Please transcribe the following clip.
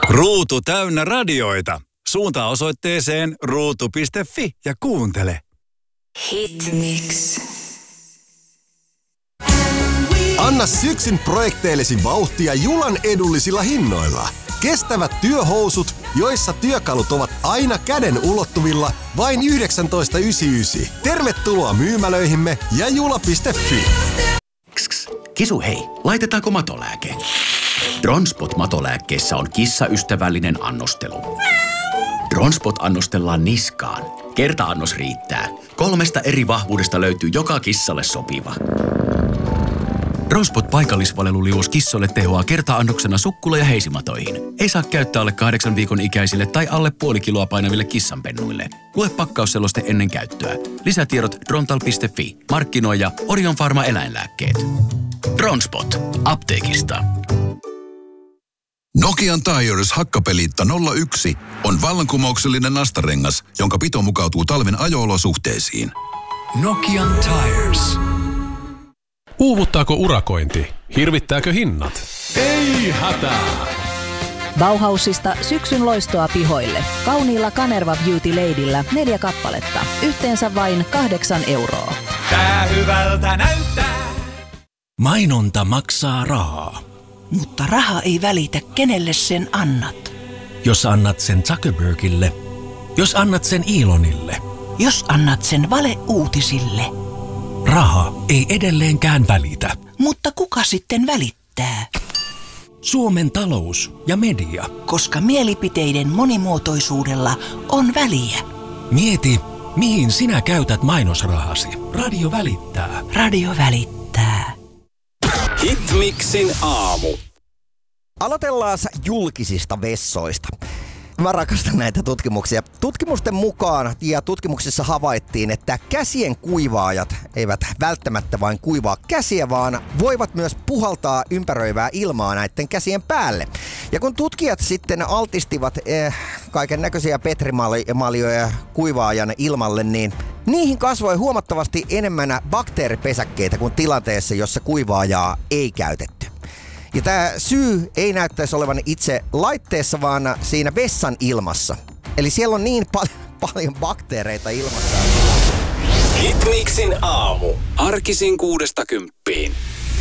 Ruutu täynnä radioita. Suuntaa osoitteeseen ruutu.fi ja kuuntele. Hitmix. Anna syksyn projekteillesi vauhtia Julan edullisilla hinnoilla. Kestävät työhousut, joissa työkalut ovat aina käden ulottuvilla, vain 19,99. Tervetuloa myymälöihimme ja jula.fi. Kisu hei, laitetaanko matolääke? Dronspot-matolääkkeessä on kissaystävällinen annostelu. Dronspot annostellaan niskaan. Kerta-annos riittää. 3 eri vahvuudesta löytyy joka kissalle sopiva. Dronspot paikallisvaleluliuos kissoille tehoaa kerta-annoksena sukkula- ja heisimatoihin. Ei saa käyttää alle 8 viikon ikäisille tai alle puoli kiloa painaville kissanpennuille. Lue pakkausseloste ennen käyttöä. Lisätiedot drontal.fi. Markkinoija Orion Pharma eläinlääkkeet. Dronspot. Apteekista. Nokian Tires Hakkapeliitta 01 on vallankumouksellinen nastarengas, jonka pito mukautuu talven ajo-olosuhteisiin. Nokian Tires. Uuvuttaako urakointi? Hirvittääkö hinnat? Ei hätää! Bauhausista syksyn loistoa pihoille. Kauniilla Kanerva Beauty Ladyllä 4 kappaletta. Yhteensä vain 8 €. Tää hyvältä näyttää. Mainonta maksaa rahaa. Mutta raha ei välitä, kenelle sen annat. Jos annat sen Zuckerbergille, jos annat sen Elonille, Jos annat sen valeuutisille. raha ei edelleenkään välitä. Mutta kuka sitten välittää? Suomen talous ja media. Koska mielipiteiden monimuotoisuudella on väliä. Mieti, mihin sinä käytät mainosrahasi. Radio välittää. Radio välittää. Hitmixin aamu. Aloitellaan julkisista vessoista. Mä rakastan näitä tutkimuksia. Tutkimusten mukaan ja tutkimuksissa havaittiin, että käsien kuivaajat eivät välttämättä vain kuivaa käsiä, vaan voivat myös puhaltaa ympäröivää ilmaa näiden käsien päälle. Ja kun tutkijat sitten altistivat kaiken näköisiä petrimaljoja kuivaajan ilmalle, niin niihin kasvoi huomattavasti enemmän bakteeripesäkkeitä kuin tilanteessa, jossa kuivaajaa ei käytetty. Ja tämä syy ei näyttäisi olevan itse laitteessa, vaan siinä vessan ilmassa. Eli siellä on niin paljon bakteereita ilmassa. Hitmixin aamu. Arkisin 6–10.